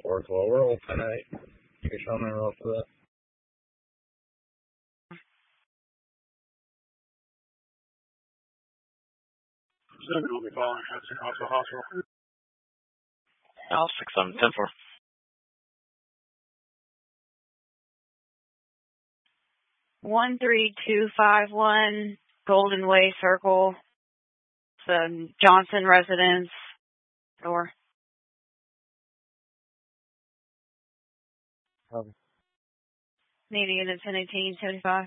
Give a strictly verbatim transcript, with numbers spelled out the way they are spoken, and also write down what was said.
Fourth Well, we're open eight. You can show me real quick. Seven will be calling Hudson Hospital Hospital. L six seven ten four. One three two five one Golden Way Circle. The Johnson residence door. Okay. Navy unit ten eighteen seventy-five.